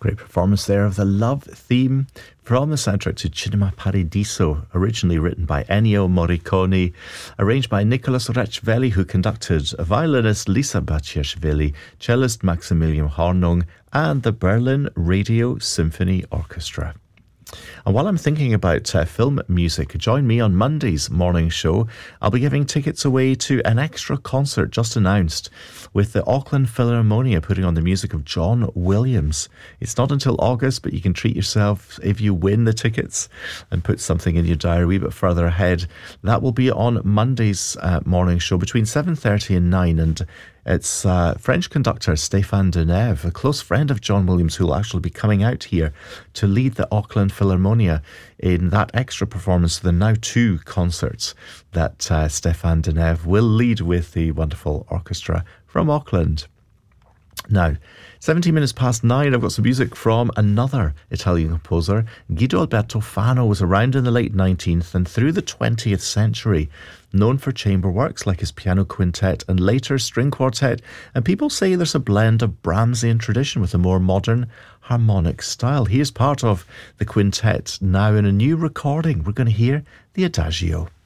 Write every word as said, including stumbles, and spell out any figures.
Great performance there of the love theme from the soundtrack to Cinema Paradiso, originally written by Ennio Morricone, arranged by Nicolas Rechveli, who conducted, violinist Lisa Baciashvili, cellist Maximilian Hornung, and the Berlin Radio Symphony Orchestra. And while I'm thinking about uh, film music, join me on Monday's morning show. I'll be giving tickets away to an extra concert just announced with the Auckland Philharmonia putting on the music of John Williams. It's not until August, but you can treat yourself if you win the tickets and put something in your diary a wee bit further ahead. That will be on Monday's uh, morning show between seven thirty and nine, and it's uh, French conductor Stéphane Denève, a close friend of John Williams, who will actually be coming out here to lead the Auckland Philharmonia in that extra performance of the Now Two concerts that uh, Stéphane Denève will lead with the wonderful orchestra from Auckland. Now, seventeen minutes past nine, I've got some music from another Italian composer. Guido Alberto Fano was around in the late nineteenth and through the twentieth century, known for chamber works like his piano quintet and later string quartet, and people say there's a blend of Brahmsian tradition with a more modern harmonic style. He is part of the quintet now in a new recording. We're going to hear the Adagio.